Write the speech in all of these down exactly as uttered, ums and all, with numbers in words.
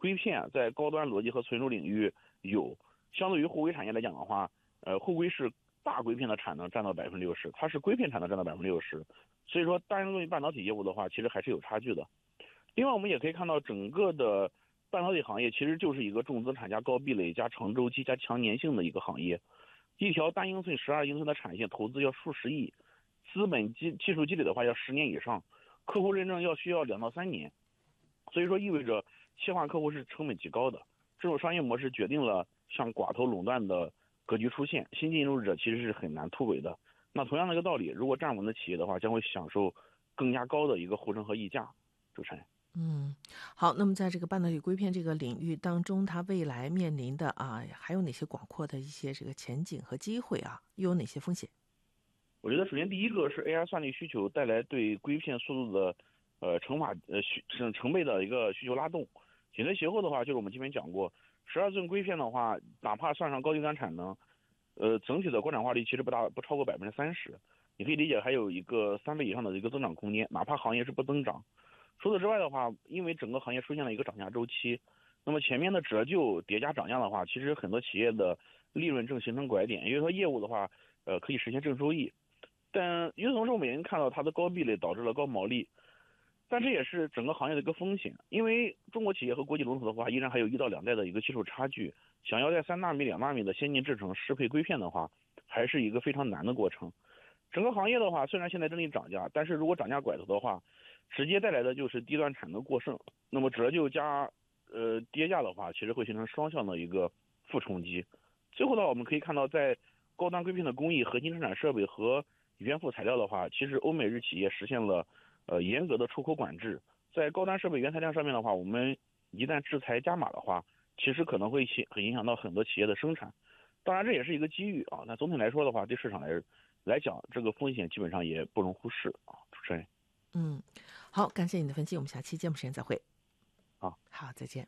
硅片在高端逻辑和存储领域有，相对于互硅产业来讲的话，呃，互硅是大硅片的产能占到百分之六十，它是硅片产能占到百分之六十，所以说大型工艺半导体业务的话，其实还是有差距的。另外，我们也可以看到，整个的半导体行业其实就是一个重资产加高壁垒加长周期加强粘性的一个行业。一条单英寸、十二英寸的产线投资要数十亿，资本技技术积累的话要十年以上，客户认证要需要两到三年。所以说，意味着切换客户是成本极高的。这种商业模式决定了像寡头垄断的格局出现，新进入者其实是很难突围的。那同样的一个道理，如果站稳的企业的话，将会享受更加高的一个护城河溢价。主持人。 嗯，好，那么在这个半导体硅片这个领域当中，它未来面临的啊，还有哪些广阔的一些这个前景和机会啊？又有哪些风险？ 我觉得首先第一个是 A I 算力需求带来对硅片速度的呃乘法呃需成倍的一个需求拉动。紧随其后的话，就是我们前面讲过，十二寸硅片的话，哪怕算上高低端产能，呃，整体的国产化率其实不大不超过百分之三十，你可以理解还有一个三倍以上的一个增长空间，哪怕行业是不增长。除此之外的话，因为整个行业出现了一个涨价周期，那么前面的折旧叠加涨价的话，其实很多企业的利润正形成拐点，也就是说业务的话，呃，可以实现正收益。但与此同时，我们也能看到它的高壁垒导致了高毛利，但这也是整个行业的一个风险，因为中国企业和国际龙头的话，依然还有一到两代的一个技术差距，想要在三纳米、两纳米的先进制程适配硅片的话，还是一个非常难的过程。整个行业的话，虽然现在正在涨价，但是如果涨价拐头的话，直接带来的就是低端产能过剩，那么折旧加呃跌价的话，其实会形成双向的一个负冲击。最后呢，我们可以看到，在高端硅片的工艺、核心生产设备和原副材料的话，其实欧美日企业实现了呃严格的出口管制。在高端设备原材料上面的话，我们一旦制裁加码的话，其实可能会很影响到很多企业的生产。当然这也是一个机遇啊。那总体来说的话，对市场来来讲，这个风险基本上也不容忽视啊。主持人。 嗯，好，感谢你的分析，我们下期节目时间再会。 好， 好，再见。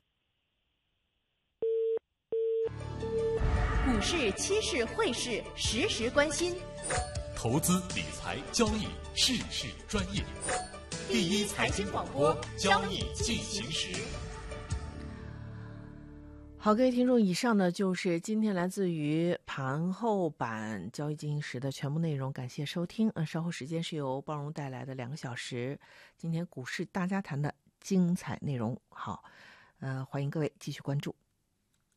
股市、期市、汇市，时时关心。 投资理财交易，事事专业。第一财经广播，交易进行时。 好，各位听众，以上呢就是今天来自于盘后版交易进行时的全部内容，感谢收听。嗯，稍后时间是由包容带来的两个小时，今天股市大家谈的精彩内容。好，呃，欢迎各位继续关注。